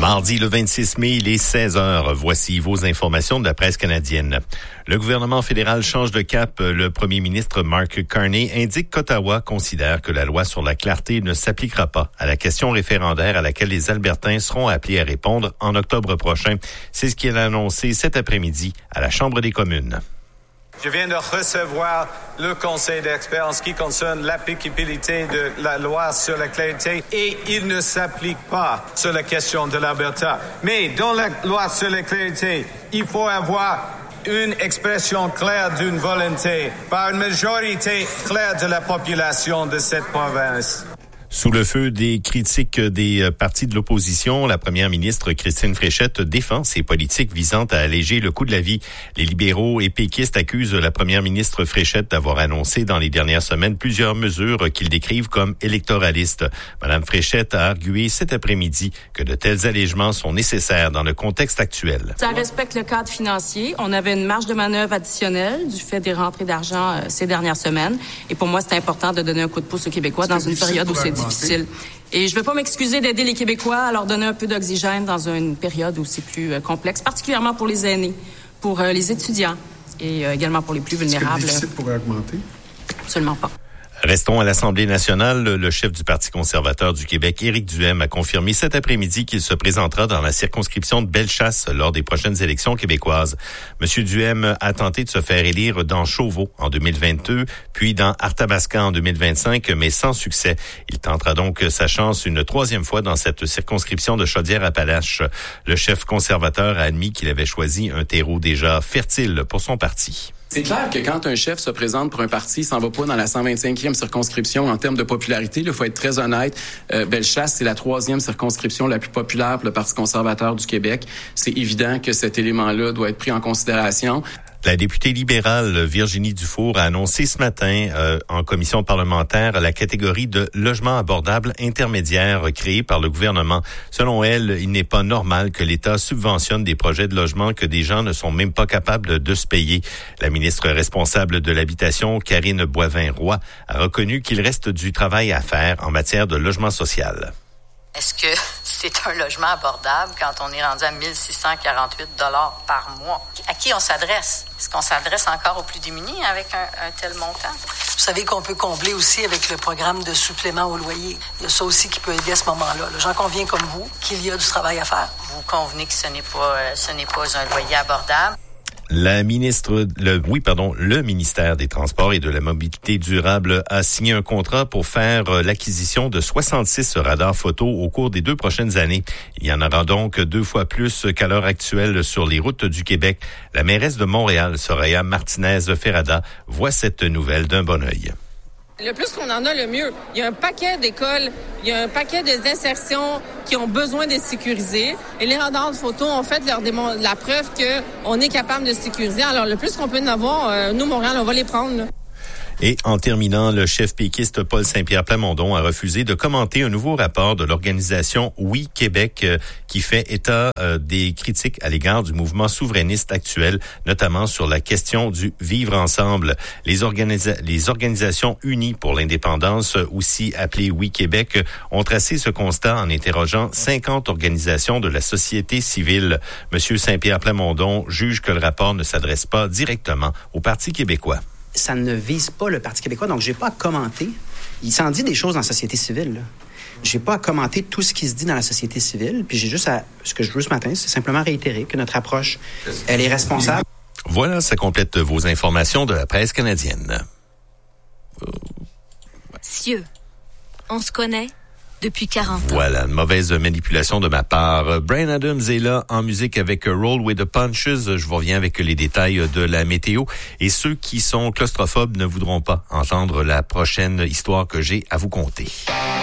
Mardi, le 26 mai, il est 16h. Voici vos informations de la presse canadienne. Le gouvernement fédéral change de cap. Le premier ministre Mark Carney indique qu'Ottawa considère que la loi sur la clarté ne s'appliquera pas à la question référendaire à laquelle les Albertains seront appelés à répondre en octobre prochain. C'est ce qu'il a annoncé cet après-midi à la Chambre des communes. Je viens de recevoir le conseil d'experts en ce qui concerne l'applicabilité de la loi sur la clarté et il ne s'applique pas sur la question de l'Alberta. Mais dans la loi sur la clarté, il faut avoir une expression claire d'une volonté par une majorité claire de la population de cette province. Sous le feu des critiques des partis de l'opposition, la première ministre Christine Fréchette défend ses politiques visant à alléger le coût de la vie. Les libéraux et péquistes accusent la première ministre Fréchette d'avoir annoncé dans les dernières semaines plusieurs mesures qu'ils décrivent comme électoralistes. Madame Fréchette a argué cet après-midi que de tels allègements sont nécessaires dans le contexte actuel. Ça respecte le cadre financier. On avait une marge de manœuvre additionnelle du fait des rentrées d'argent ces dernières semaines. Et pour moi, c'est important de donner un coup de pouce aux Québécois dans une période où c'est difficile. Et je ne veux pas m'excuser d'aider les Québécois à leur donner un peu d'oxygène dans une période où c'est plus complexe, particulièrement pour les aînés, pour les étudiants et également pour les plus vulnérables. Est-ce que le déficit pourrait augmenter? Absolument pas. Restons à l'Assemblée nationale. Le chef du Parti conservateur du Québec, Éric Duhaime, a confirmé cet après-midi qu'il se présentera dans la circonscription de Bellechasse lors des prochaines élections québécoises. Monsieur Duhaime a tenté de se faire élire dans Chauveau en 2022, puis dans Arthabasca en 2025, mais sans succès. Il tentera donc sa chance une troisième fois dans cette circonscription de Chaudière-Appalaches. Le chef conservateur a admis qu'il avait choisi un terreau déjà fertile pour son parti. C'est clair que quand un chef se présente pour un parti, il s'en va pas dans la 125e circonscription en termes de popularité. Il faut être très honnête. Bellechasse, c'est la 3e circonscription la plus populaire pour le Parti conservateur du Québec. C'est évident que cet élément-là doit être pris en considération. La députée libérale Virginie Dufour a annoncé ce matin en commission parlementaire la catégorie de logement abordable intermédiaire créée par le gouvernement. Selon elle, il n'est pas normal que l'État subventionne des projets de logement que des gens ne sont même pas capables de se payer. La ministre responsable de l'habitation, Karine Boivin-Roy, a reconnu qu'il reste du travail à faire en matière de logement social. Est-ce que c'est un logement abordable quand on est rendu à 1 648 $ par mois? À qui on s'adresse? Est-ce qu'on s'adresse encore aux plus démunis avec un tel montant? Vous savez qu'on peut combler aussi avec le programme de supplément au loyer. Il y a ça aussi qui peut aider à ce moment-là. J'en conviens comme vous qu'il y a du travail à faire. Vous convenez que ce n'est pas un loyer abordable? Le ministère des Transports et de la Mobilité durable a signé un contrat pour faire l'acquisition de 66 radars photo au cours des 2 prochaines années. Il y en aura donc 2 fois plus qu'à l'heure actuelle sur les routes du Québec. La mairesse de Montréal, Soraya Martinez-Ferrada, voit cette nouvelle d'un bon œil. Le plus qu'on en a, le mieux. Il y a un paquet d'écoles, il y a un paquet d'insertions qui ont besoin d'être sécurisées. Et les radars de photo ont fait la preuve qu'on est capable de sécuriser. Alors, le plus qu'on peut en avoir, nous, Montréal, on va les prendre, là. Et en terminant, le chef péquiste Paul Saint-Pierre Plamondon a refusé de commenter un nouveau rapport de l'organisation Oui Québec qui fait état des critiques à l'égard du mouvement souverainiste actuel, notamment sur la question du vivre ensemble. Les organisations unies pour l'indépendance, aussi appelées Oui Québec, ont tracé ce constat en interrogeant 50 organisations de la société civile. Monsieur Saint-Pierre Plamondon juge que le rapport ne s'adresse pas directement au Parti québécois. Ça ne vise pas le Parti québécois, donc j'ai pas à commenter. Il s'en dit des choses dans la société civile, là. J'ai pas à commenter tout ce qui se dit dans la société civile, puis j'ai juste ce que je veux ce matin, c'est simplement réitérer que notre approche, elle est responsable. Voilà, ça complète vos informations de la presse canadienne. Cieux, on se connaît depuis 40 ans. Voilà, une mauvaise manipulation de ma part. Bryan Adams est là en musique avec Roll with the Punches. Je vous reviens avec les détails de la météo. Et ceux qui sont claustrophobes ne voudront pas entendre la prochaine histoire que j'ai à vous conter.